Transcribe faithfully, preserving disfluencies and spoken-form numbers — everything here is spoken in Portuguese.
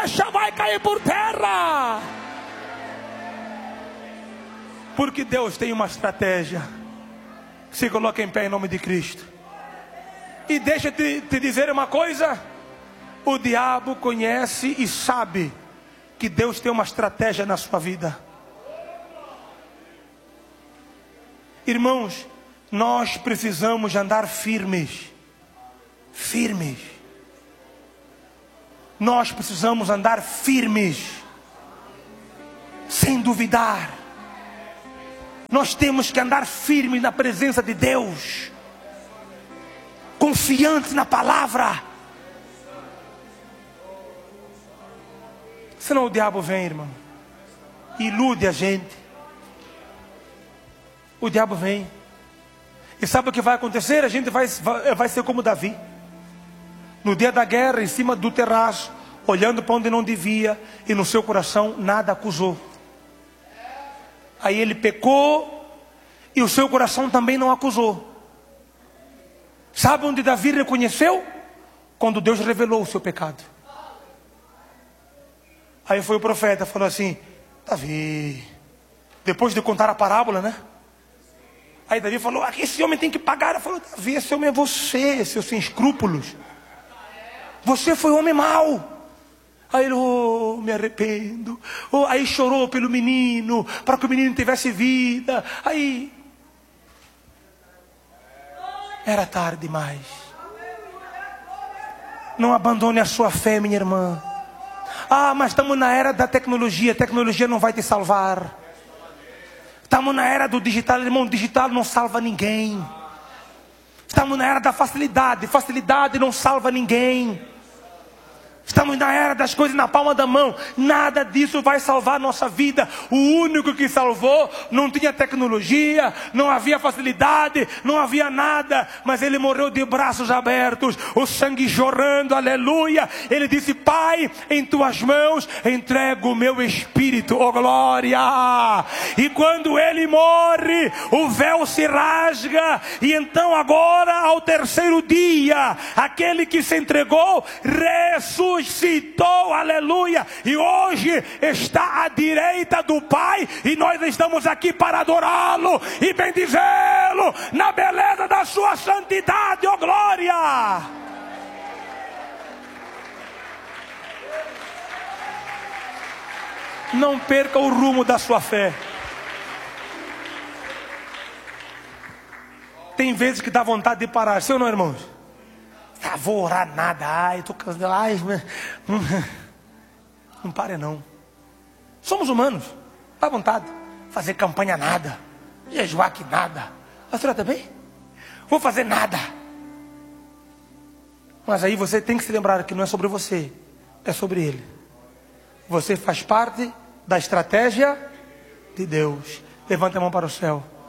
brecha vai cair por terra. Porque Deus tem uma estratégia. Se coloca em pé em nome de Cristo. E deixa eu te, te dizer uma coisa. O diabo conhece e sabe que Deus tem uma estratégia na sua vida. Irmãos, nós precisamos andar firmes. Firmes. Nós precisamos andar firmes. Sem duvidar. Nós temos que andar firmes na presença de Deus. Confiantes na palavra. Senão o diabo vem, irmão, e ilude a gente. O diabo vem. E sabe o que vai acontecer? A gente vai, vai, vai ser como Davi. No dia da guerra, em cima do terraço, olhando para onde não devia, e no seu coração nada acusou. Aí ele pecou, e o seu coração também não acusou. Sabe onde Davi reconheceu? Quando Deus revelou o seu pecado. Aí foi o profeta, falou assim: Davi, depois de contar a parábola, né? Aí Davi falou: ah, esse homem tem que pagar. Ele falou: Davi, esse homem é você, seu sem escrúpulos. Você foi um homem mau. Aí ele, oh, me arrependo. Oh, aí chorou pelo menino, para que o menino tivesse vida. Aí era tarde demais. Não abandone a sua fé, minha irmã. Ah, mas estamos na era da tecnologia. A tecnologia não vai te salvar. Estamos na era do digital. Irmão, o digital não salva ninguém. Estamos na era da facilidade. Facilidade não salva ninguém. Estamos na era das coisas na palma da mão. Nada disso vai salvar a nossa vida. O único que salvou, não tinha tecnologia, não havia facilidade, não havia nada, mas ele morreu de braços abertos, o sangue jorrando, aleluia. Ele disse: Pai, em tuas mãos entrego o meu espírito, oh glória. E quando ele morre, o véu se rasga, e então agora, ao terceiro dia, aquele que se entregou ressuscitou. Ressuscitou, aleluia, e hoje está à direita do Pai, e nós estamos aqui para adorá-lo e bendizê-lo na beleza da sua santidade, ó glória. Não perca o rumo da sua fé. Tem vezes que dá vontade de parar, sim ou não, irmãos? Ah, vou orar nada, ai, estou cansado, ai, não, não pare não. Somos humanos, dá vontade. Fazer campanha nada, jejuar que nada. A senhora também? Vou fazer nada. Mas aí você tem que se lembrar que não é sobre você, é sobre Ele. Você faz parte da estratégia de Deus. Levante a mão para o céu.